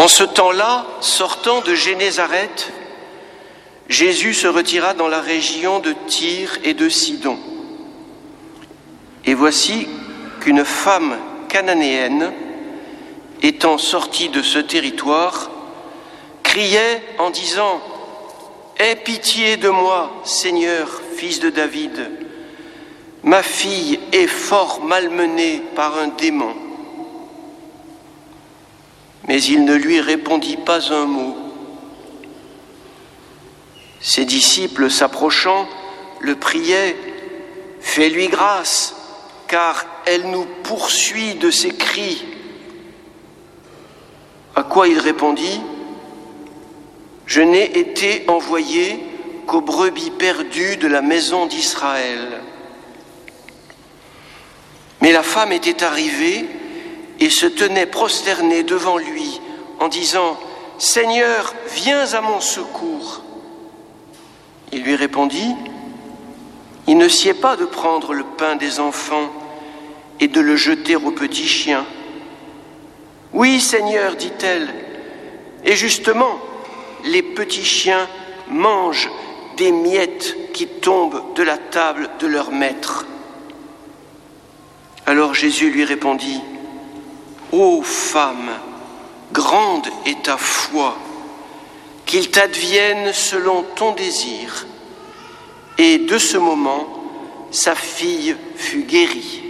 En ce temps-là, sortant de Génézareth, Jésus se retira dans la région de Tyr et de Sidon. Et voici qu'une femme cananéenne, étant sortie de ce territoire, criait en disant « Aie pitié de moi, Seigneur, fils de David. Ma fille est fort malmenée par un démon. » Mais il ne lui répondit pas un mot. Ses disciples, s'approchant, le priaient « Fais-lui grâce, car elle nous poursuit de ses cris. » À quoi il répondit « Je n'ai été envoyé qu'aux brebis perdues de la maison d'Israël. » Mais la femme était arrivée et se tenait prosternée devant lui en disant « Seigneur, viens à mon secours. » Il lui répondit « Il ne sied pas de prendre le pain des enfants et de le jeter aux petits chiens. »« Oui, Seigneur, dit-elle, et justement, les petits chiens mangent des miettes qui tombent de la table de leur maître. » Alors Jésus lui répondit « Ô femme, grande est ta foi, qu'il t'advienne selon ton désir. » Et de ce moment, sa fille fut guérie.